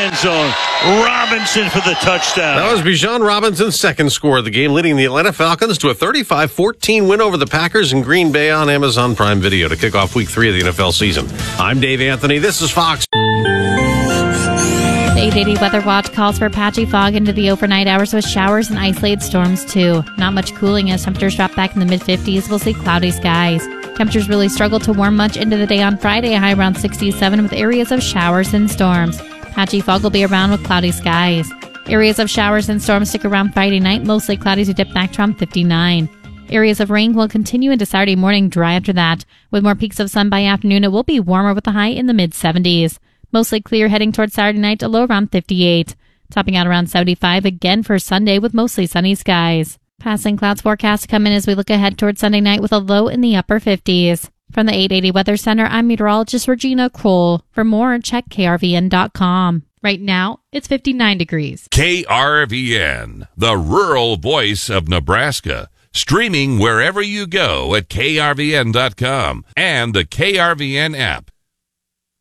end zone. Robinson for the touchdown. That was Bijan Robinson's second score of the game, leading the Atlanta Falcons to a 35-14 win over the Packers in Green Bay on Amazon Prime Video to kick off Week 3 of the NFL season. I'm Dave Anthony. This is Fox. The 880 Weather Watch calls for patchy fog into the overnight hours with showers and isolated storms, too. Not much cooling as temperatures drop back in the mid-50s. We'll see cloudy skies. Temperatures really struggle to warm much into the day on Friday, a high around 67 with areas of showers and storms. Patchy fog will be around with cloudy skies. Areas of showers and storms stick around Friday night, mostly cloudy to dip back to around 59. Areas of rain will continue into Saturday morning, dry after that. With more peaks of sun by afternoon, it will be warmer with a high in the mid-70s. Mostly clear heading towards Saturday night, a low around 58. Topping out around 75 again for Sunday with mostly sunny skies. Passing clouds forecast to come in as we look ahead towards Sunday night with a low in the upper 50s. From the 880 Weather Center, I'm meteorologist Regina Kroll. For more, check krvn.com. Right now, it's 59 degrees. KRVN, the rural voice of Nebraska. Streaming wherever you go at krvn.com and the KRVN app.